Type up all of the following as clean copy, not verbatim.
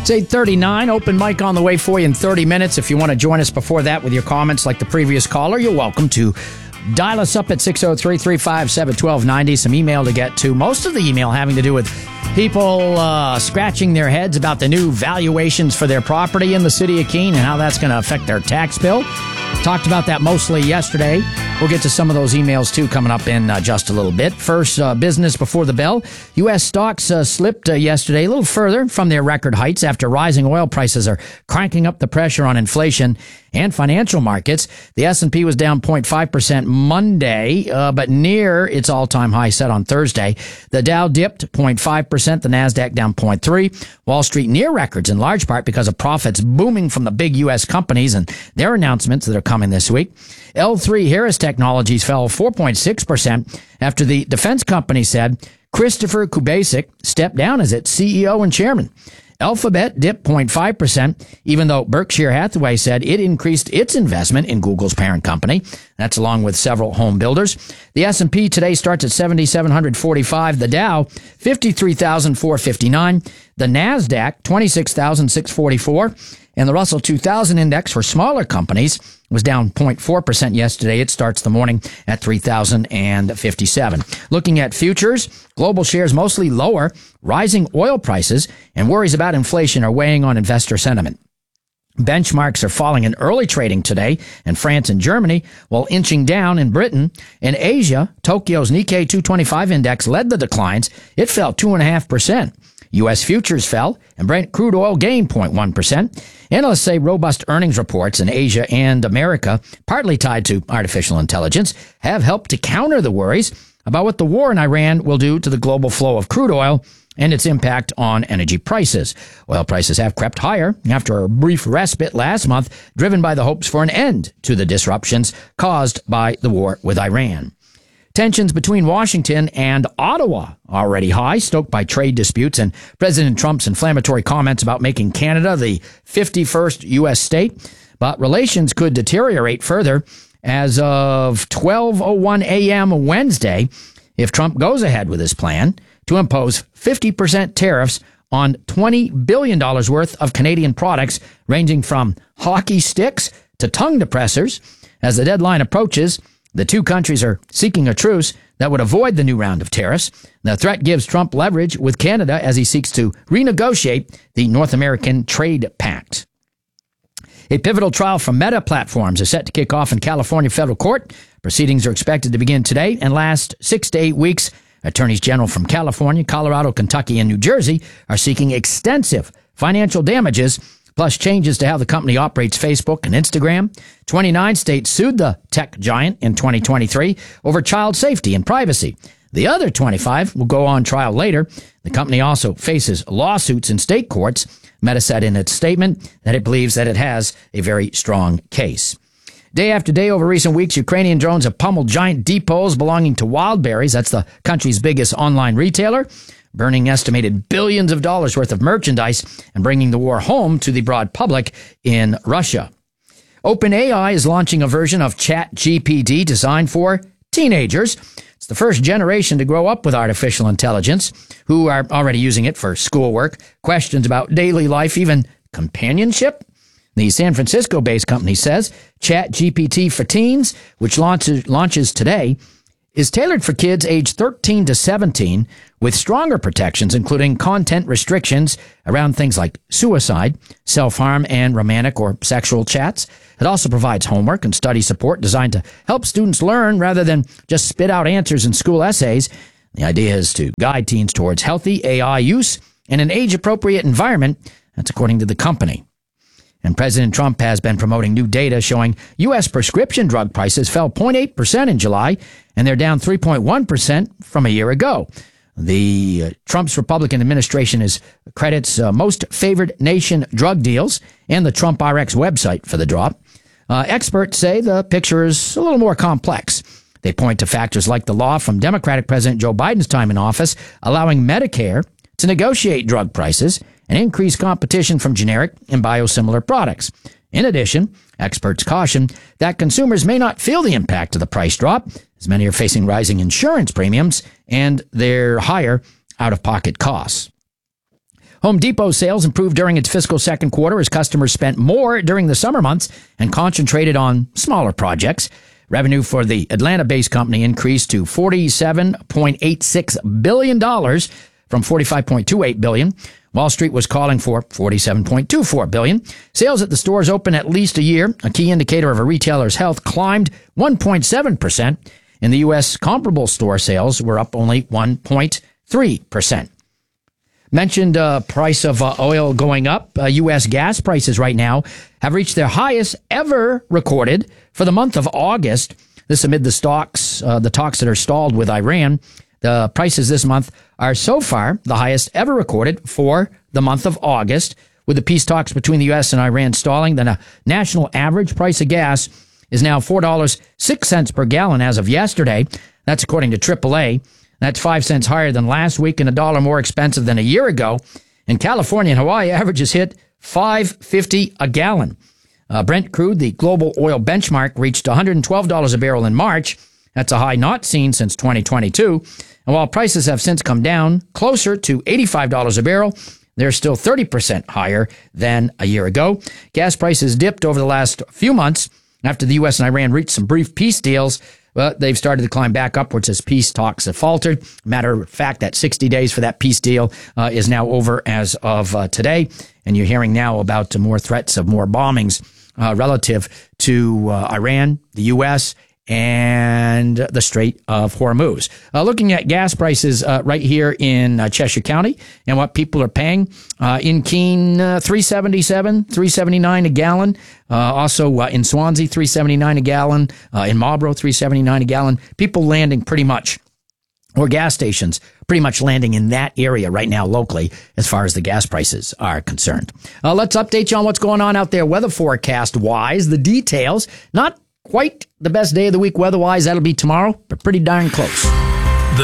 It's 8:39. Open mic on the way for you in 30 minutes. If you want to join us before that with your comments like the previous caller, you're welcome to dial us up at 603-357-1290. Some email to get to. Most of the email having to do with people scratching their heads about the new valuations for their property in the city of Keene and how that's going to affect their tax bill. Talked about that mostly yesterday. We'll get to some of those emails, too, coming up in just a little bit. First, business before the bell. U.S. stocks slipped yesterday a little further from their record heights after rising oil prices are cranking up the pressure on inflation and financial markets. The S&P was down 0.5% Monday, but near its all-time high set on Thursday. The Dow dipped 0.5%, the NASDAQ down 0.3%. Wall Street near records in large part because of profits booming from the big U.S. companies and their announcements that are coming this week. L3Harris Technologies fell 4.6% after the defense company said Christopher Kubasik stepped down as its CEO and chairman. Alphabet dipped 0.5%, even though Berkshire Hathaway said it increased its investment in Google's parent company. That's along with several home builders. The S&P today starts at 7,745. The Dow, 53,459. The NASDAQ, 26,644. And the Russell 2000 index for smaller companies was down 0.4% yesterday. It starts the morning at 3,057. Looking at futures, global shares mostly lower. Rising oil prices and worries about inflation are weighing on investor sentiment. Benchmarks are falling in early trading today in France and Germany, while inching down in Britain. In Asia, Tokyo's Nikkei 225 index led the declines. It fell 2.5%. U.S. futures fell, and Brent crude oil gained 0.1%. Analysts say robust earnings reports in Asia and America, partly tied to artificial intelligence, have helped to counter the worries about what the war in Iran will do to the global flow of crude oil and its impact on energy prices. Oil prices have crept higher after a brief respite last month, driven by the hopes for an end to the disruptions caused by the war with Iran. Tensions between Washington and Ottawa are already high, stoked by trade disputes and President Trump's inflammatory comments about making Canada the 51st U.S. state. But relations could deteriorate further as of 12:01 a.m. Wednesday if Trump goes ahead with his plan to impose 50% tariffs on $20 billion worth of Canadian products, ranging from hockey sticks to tongue depressors. As the deadline approaches, the two countries are seeking a truce that would avoid the new round of tariffs. The threat gives Trump leverage with Canada as he seeks to renegotiate the North American Trade Pact. A pivotal trial for Meta Platforms is set to kick off in California federal court. Proceedings are expected to begin today and last 6 to 8 weeks. Attorneys general from California, Colorado, Kentucky, and New Jersey are seeking extensive financial damages plus changes to how the company operates Facebook and Instagram. 29 states sued the tech giant in 2023 over child safety and privacy. The other 25 will go on trial later. The company also faces lawsuits in state courts. Meta said in its statement that it believes that it has a very strong case. Day after day over recent weeks, Ukrainian drones have pummeled giant depots belonging to Wildberries. That's the country's biggest online retailer, burning estimated billions of dollars worth of merchandise and bringing the war home to the broad public in Russia. OpenAI is launching a version of ChatGPT designed for teenagers. It's the first generation to grow up with artificial intelligence, who are already using it for schoolwork, questions about daily life, even companionship. The San Francisco-based company says ChatGPT for Teens, which launches today, is tailored for kids aged 13 to 17 with stronger protections, including content restrictions around things like suicide, self-harm, and romantic or sexual chats. It also provides homework and study support designed to help students learn rather than just spit out answers in school essays. The idea is to guide teens towards healthy AI use in an age-appropriate environment. That's according to the company. And President Trump has been promoting new data showing U.S. prescription drug prices fell 0.8% in July, and they're down 3.1% from a year ago. The Trump's Republican administration credits most favored nation drug deals and the Trump RX website for the drop. Experts say the picture is a little more complex. They point to factors like the law from Democratic President Joe Biden's time in office, allowing Medicare to negotiate drug prices and increase competition from generic and biosimilar products. In addition, experts caution that consumers may not feel the impact of the price drop, as many are facing rising insurance premiums and their higher out-of-pocket costs. Home Depot sales improved during its fiscal second quarter as customers spent more during the summer months and concentrated on smaller projects. Revenue for the Atlanta-based company increased to $47.86 billion from $45.28 billion. Wall Street was calling for $47.24 billion. Sales at the stores open at least a year, a key indicator of a retailer's health, climbed 1.7%. In the U.S., comparable store sales were up only 1.3%. Mentioned price of oil going up. U.S. gas prices right now have reached their highest ever recorded for the month of August. This amid the talks that are stalled with Iran. The prices this month are so far the highest ever recorded for the month of August. With the peace talks between the U.S. and Iran stalling, the national average price of gas is now $4.06 per gallon as of yesterday. That's according to AAA. That's 5 cents higher than last week and $1 more expensive than a year ago. In California and Hawaii, averages hit $5.50 a gallon. Brent crude, the global oil benchmark, reached $112 a barrel in March. That's a high not seen since 2022. And while prices have since come down closer to $85 a barrel, they're still 30% higher than a year ago. Gas prices dipped over the last few months after the U.S. and Iran reached some brief peace deals. But they've started to climb back upwards as peace talks have faltered. Matter of fact, that 60 days for that peace deal is now over as of today. And you're hearing now about more threats of more bombings relative to Iran, the U.S., and the Strait of Hormuz. Looking at gas prices right here in Cheshire County and what people are paying. In Keene, $3.77, $3.79 a gallon. Also in Swansea, $3.79 a gallon. In Marlborough, $3.79 a gallon. People landing pretty much, or gas stations pretty much landing in that area right now locally as far as the gas prices are concerned. Let's update you on what's going on out there weather forecast-wise. The details, not quite the best day of the week weather-wise. That'll be tomorrow, but pretty darn close. The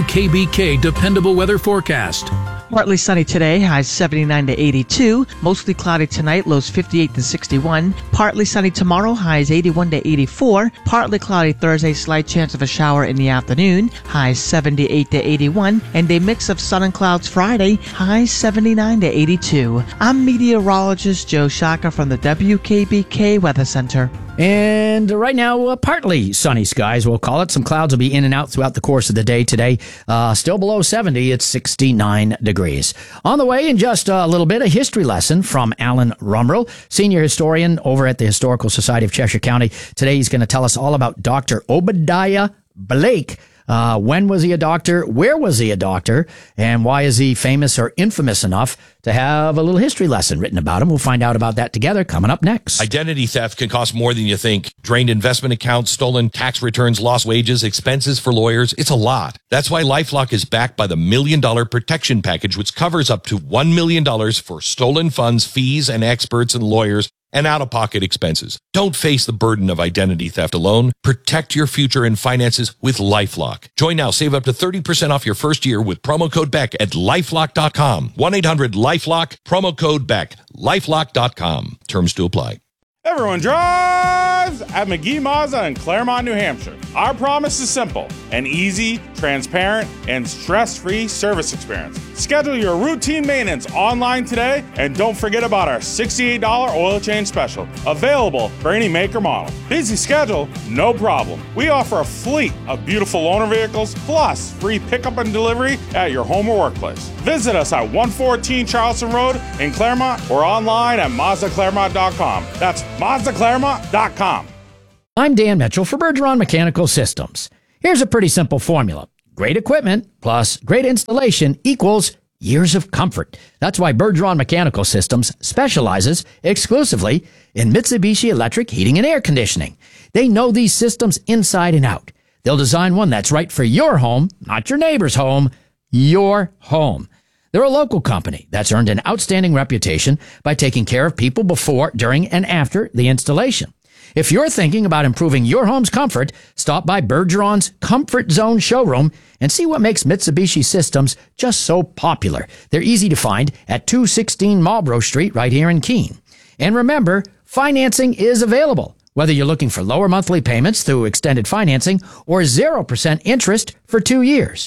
WKBK Dependable Weather Forecast. Partly sunny today, highs 79 to 82. Mostly cloudy tonight, lows 58 to 61. Partly sunny tomorrow, highs 81 to 84. Partly cloudy Thursday, slight chance of a shower in the afternoon, highs 78 to 81. And a mix of sun and clouds Friday, highs 79 to 82. I'm meteorologist Joe Shaka from the WKBK Weather Center. And right now, partly sunny skies, we'll call it. Some clouds will be in and out throughout the course of the day today. Still below 70, it's 69 degrees. On the way in just a little bit, a history lesson from Alan Rumrell, senior historian over at the Historical Society of Cheshire County. Today he's going to tell us all about Dr. Obadiah Blake. When was he a doctor? Where was he a doctor? And why is he famous or infamous enough to have a little history lesson written about him? We'll find out about that together coming up next. Identity theft can cost more than you think. Drained investment accounts, stolen tax returns, lost wages, expenses for lawyers. It's a lot. That's why LifeLock is backed by the $1 Million Protection Package, which covers up to $1 million for stolen funds, fees, and experts and lawyers and out-of-pocket expenses. Don't face the burden of identity theft alone. Protect your future and finances with LifeLock. Join now. Save up to 30% off your first year with promo code BECK at LifeLock.com. 1-800-LifeLock, promo code BECK. LifeLock.com. Terms to apply. Everyone drives at McGee Mazda in Claremont, New Hampshire. Our promise is simple: an easy, transparent, and stress-free service experience. Schedule your routine maintenance online today, and don't forget about our $68 oil change special, available for any make or model. Busy schedule? No problem. We offer a fleet of beautiful loaner vehicles, plus free pickup and delivery at your home or workplace. Visit us at 114 Charleston Road in Claremont or online at MazdaClaremont.com. That's MazdaClaremont.com. I'm Dan Mitchell for Bergeron Mechanical Systems. Here's a pretty simple formula. Great equipment plus great installation equals years of comfort. That's why Bergeron Mechanical Systems specializes exclusively in Mitsubishi electric heating and air conditioning. They know these systems inside and out. They'll design one that's right for your home, not your neighbor's home, your home. They're a local company that's earned an outstanding reputation by taking care of people before, during, and after the installation. If you're thinking about improving your home's comfort, stop by Bergeron's Comfort Zone showroom and see what makes Mitsubishi systems just so popular. They're easy to find at 216 Marlborough Street right here in Keene. And remember, financing is available, whether you're looking for lower monthly payments through extended financing or 0% interest for 2 years.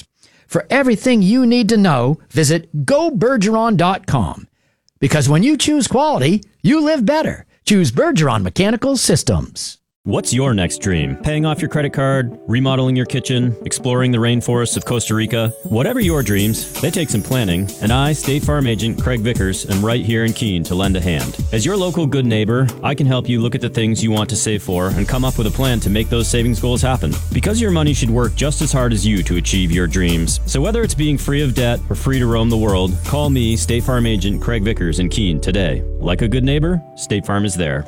For everything you need to know, visit gobergeron.com. Because when you choose quality, you live better. Choose Bergeron Mechanical Systems. What's your next dream? Paying off your credit card, remodeling your kitchen, exploring the rainforests of Costa Rica? Whatever your dreams, they take some planning, and I, State Farm Agent Craig Vickers, am right here in Keene to lend a hand. As your local good neighbor, I can help you look at the things you want to save for and come up with a plan to make those savings goals happen. Because your money should work just as hard as you to achieve your dreams. So whether it's being free of debt or free to roam the world, call me, State Farm Agent Craig Vickers in Keene today. Like a good neighbor, State Farm is there.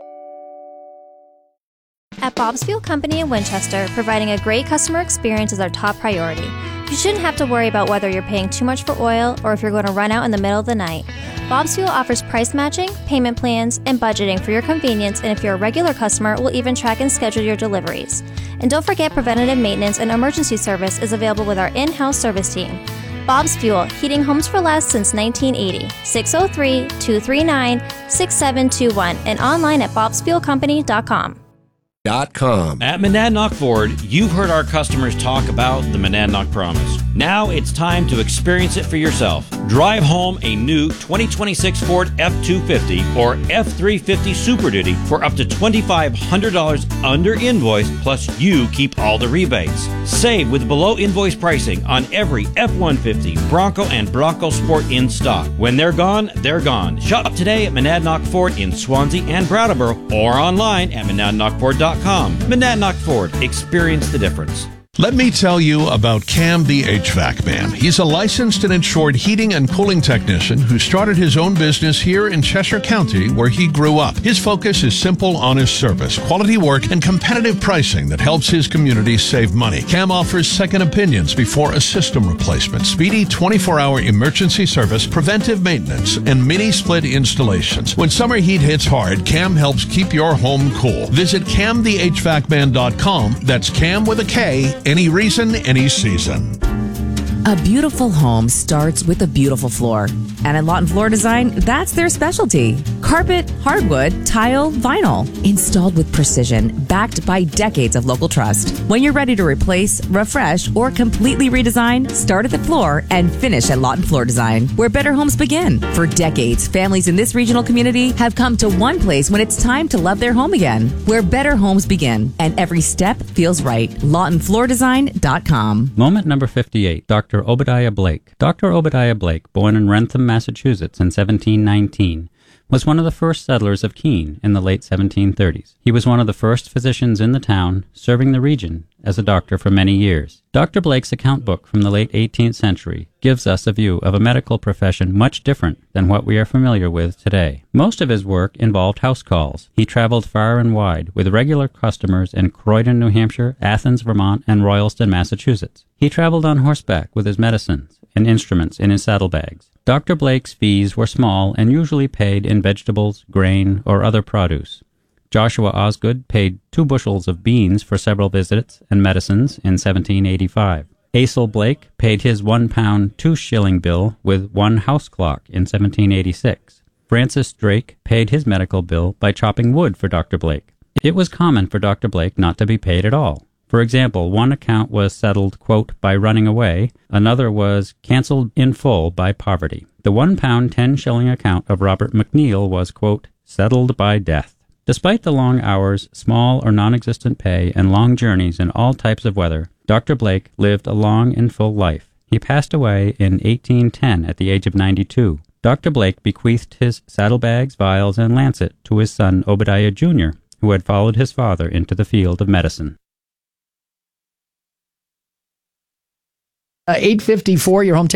At Bob's Fuel Company in Winchester, providing a great customer experience is our top priority. You shouldn't have to worry about whether you're paying too much for oil or if you're going to run out in the middle of the night. Bob's Fuel offers price matching, payment plans, and budgeting for your convenience, and if you're a regular customer, we'll even track and schedule your deliveries. And don't forget, preventative maintenance and emergency service is available with our in-house service team. Bob's Fuel, heating homes for less since 1980. 603-239-6721 and online at bobsfuelcompany.com. At Monadnock Ford, you've heard our customers talk about the Monadnock Promise. Now it's time to experience it for yourself. Drive home a new 2026 Ford F-250 or F-350 Super Duty for up to $2,500 under invoice, plus you keep all the rebates. Save with below invoice pricing on every F-150, Bronco, and Bronco Sport in stock. When they're gone, they're gone. Shop today at Monadnock Ford in Swansea and Brattleboro or online at monadnockford.com. Monadnock Ford. Experience the difference. Let me tell you about Cam the HVAC Man. He's a licensed and insured heating and cooling technician who started his own business here in Cheshire County, where he grew up. His focus is simple, honest service, quality work, and competitive pricing that helps his community save money. Cam offers second opinions before a system replacement, speedy 24-hour emergency service, preventive maintenance, and mini-split installations. When summer heat hits hard, Cam helps keep your home cool. Visit CamTheHVACman.com. That's Cam with a K. Any reason, any season. A beautiful home starts with a beautiful floor. And at Lawton Floor Design, that's their specialty. Carpet, hardwood, tile, vinyl. Installed with precision, backed by decades of local trust. When you're ready to replace, refresh, or completely redesign, start at the floor and finish at Lawton Floor Design, where better homes begin. For decades, families in this regional community have come to one place when it's time to love their home again, where better homes begin. And every step feels right. LawtonFloorDesign.com. Moment number 58. Dr. Obadiah Blake. Dr. Obadiah Blake, born in Wrentham, Massachusetts in 1719, was one of the first settlers of Keene in the late 1730s. He was one of the first physicians in the town, serving the region as a doctor for many years. Dr. Blake's account book from the late 18th century gives us a view of a medical profession much different than what we are familiar with today. Most of his work involved house calls. He traveled far and wide with regular customers in Croydon, New Hampshire, Athens, Vermont, and Royalston, Massachusetts. He traveled on horseback with his medicines and instruments in his saddlebags. Dr. Blake's fees were small and usually paid in vegetables, grain, or other produce. Joshua Osgood paid 2 bushels of beans for several visits and medicines in 1785. Asel Blake paid his £1 2-shilling bill with 1 house clock in 1786. Francis Drake paid his medical bill by chopping wood for Dr. Blake. It was common for Dr. Blake not to be paid at all. For example, one account was settled, quote, by running away. Another was cancelled in full by poverty. The £1 10-shilling account of Robert McNeil was, quote, settled by death. Despite the long hours, small or non-existent pay, and long journeys in all types of weather, Dr. Blake lived a long and full life. He passed away in 1810 at the age of 92. Dr. Blake bequeathed his saddlebags, vials, and lancet to his son Obadiah Jr., who had followed his father into the field of medicine. 854, your hometown.